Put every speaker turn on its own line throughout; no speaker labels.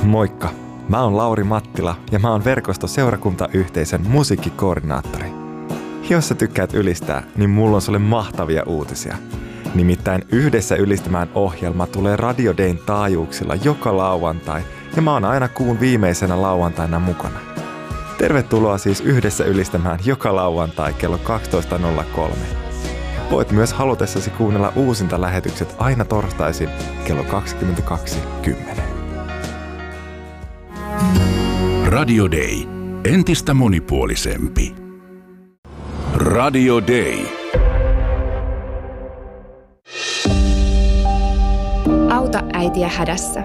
Moikka! Mä oon Lauri Mattila ja mä oon verkostoseurakuntayhteisön musiikkikoordinaattori. Jos sä tykkäät ylistää, niin mulla on sulle mahtavia uutisia. Nimittäin Yhdessä ylistämään -ohjelma tulee Radio Dayn taajuuksilla joka lauantai ja mä oon aina kuun viimeisenä lauantaina mukana. Tervetuloa siis Yhdessä ylistämään joka lauantai kello 12.03. Voit myös halutessasi kuunnella uusinta lähetykset aina torstaisin kello 22.10.
Radio Day. Entistä monipuolisempi. Radio Day.
Auta äitiä hädässä.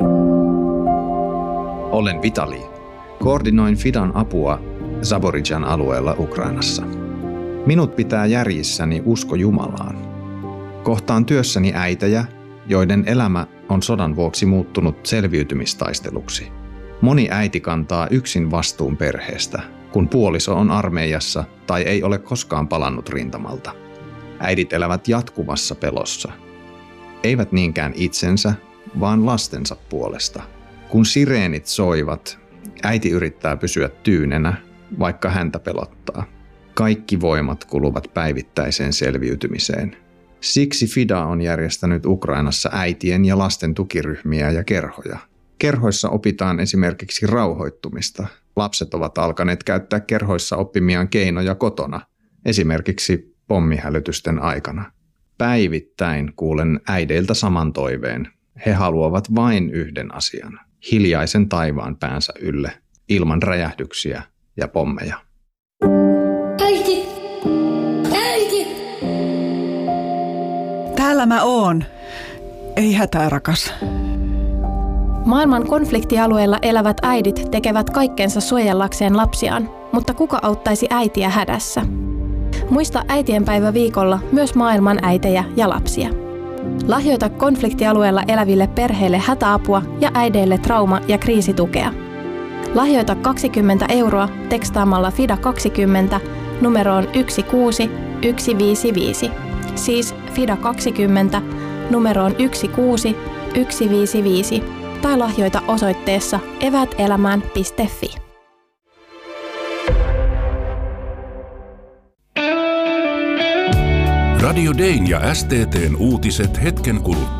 Olen Vitali. Koordinoin Fidan apua Zaporizhzhan alueella Ukrainassa. Minut pitää järjissäni usko Jumalaan. Kohtaan työssäni äitejä, joiden elämä on sodan vuoksi muuttunut selviytymistaisteluksi. Moni äiti kantaa yksin vastuun perheestä, kun puoliso on armeijassa tai ei ole koskaan palannut rintamalta. Äidit elävät jatkuvassa pelossa. Eivät niinkään itsensä, vaan lastensa puolesta. Kun sireenit soivat, äiti yrittää pysyä tyynenä, vaikka häntä pelottaa. Kaikki voimat kuluvat päivittäiseen selviytymiseen. Siksi FIDA on järjestänyt Ukrainassa äitien ja lasten tukiryhmiä ja kerhoja. Kerhoissa opitaan esimerkiksi rauhoittumista. Lapset ovat alkaneet käyttää kerhoissa oppimiaan keinoja kotona, esimerkiksi pommihälytysten aikana. Päivittäin kuulen äideiltä saman toiveen. He haluavat vain yhden asian: hiljaisen taivaan päänsä ylle, ilman räjähdyksiä ja pommeja.
Äiti! Äiti!
Täällä mä oon. Ei hätää, rakas.
Maailman konfliktialueilla elävät äidit tekevät kaikkensa suojellakseen lapsiaan, mutta kuka auttaisi äitiä hädässä? Muista äitienpäivä viikolla myös maailman äitejä ja lapsia. Lahjoita konfliktialueella eläville perheille hätäapua ja äideille trauma- ja kriisitukea. Lahjoita 20 € tekstaamalla FIDA20 numeroon 16155. Siis FIDA20 numeroon 16155. Tai lahjoita osoitteessa evätelämään.fi.
Radio Dayn ja STT:n uutiset hetken kuluttua.